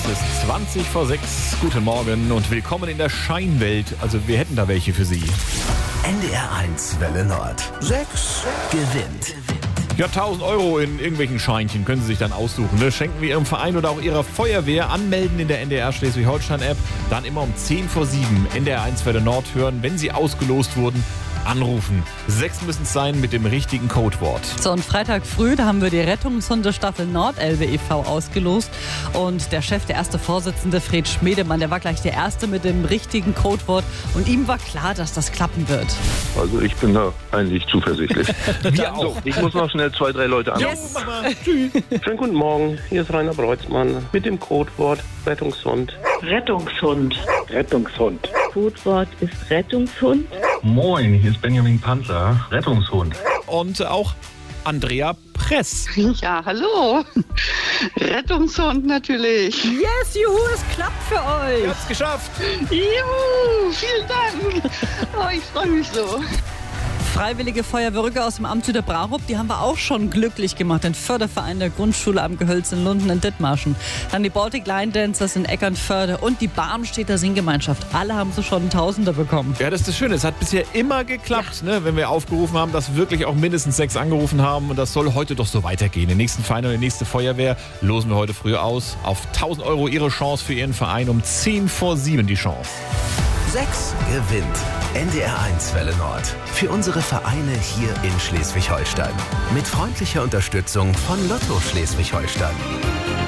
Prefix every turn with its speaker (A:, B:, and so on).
A: Es ist 20 vor 6. Guten Morgen und willkommen in der Scheinwelt. Also wir hätten da welche für Sie.
B: NDR 1 Welle Nord. 6 gewinnt.
A: Ja, 1.000 Euro in irgendwelchen Scheinchen können Sie sich dann aussuchen. Ne? Schenken wir Ihrem Verein oder auch Ihrer Feuerwehr. Anmelden in der NDR Schleswig-Holstein-App. Dann immer um 10 vor 7 NDR 1 Welle Nord hören. Wenn Sie ausgelost wurden, anrufen. 6 müssen es sein mit dem richtigen Codewort.
C: So, und Freitag früh, da haben wir die Rettungshunde Staffel Nordelbe e.V. ausgelost. Und der Chef, der erste Vorsitzende, Fred Schmedemann, der war gleich der Erste mit dem richtigen Codewort. Und ihm war klar, dass das klappen wird.
D: Also ich bin da eigentlich zuversichtlich.
A: Wir auch.
D: Ich muss noch schnell 2, 3 Leute anrufen.
C: Yes.
A: Tschüss.
D: Schönen guten Morgen, hier ist Rainer Breutzmann mit dem Codewort Rettungshund.
E: Rettungshund.
D: Rettungshund.
E: Codewort ist Rettungshund.
F: Moin, hier ist Benjamin Panzer, Rettungshund.
A: Und auch Andrea Press.
G: Ja, hallo. Rettungshund natürlich.
C: Yes, juhu, es klappt für euch.
A: Ihr habt's geschafft.
G: Juhu, vielen Dank. Oh, ich freue mich so.
C: Freiwillige Feuerwehrrücke aus dem Amt zu der Brarup, die haben wir auch schon glücklich gemacht. Den Förderverein der Grundschule am Gehölz in Lunden in Dithmarschen. Dann die Baltic Line Dancers in Eckernförde und die Barmstädter Singgemeinschaft. Alle haben so schon Tausender bekommen.
A: Ja, das ist das Schöne. Es hat bisher immer geklappt, ne? Wenn wir aufgerufen haben, dass wirklich auch mindestens 6 angerufen haben. Und das soll heute doch so weitergehen. Den nächsten Verein oder die nächste Feuerwehr losen wir heute früh aus. Auf 1.000 Euro Ihre Chance für Ihren Verein. Um 10 vor 7 die Chance.
B: 6 gewinnt. NDR 1 Welle Nord. Für unsere Vereine hier in Schleswig-Holstein. Mit freundlicher Unterstützung von Lotto Schleswig-Holstein.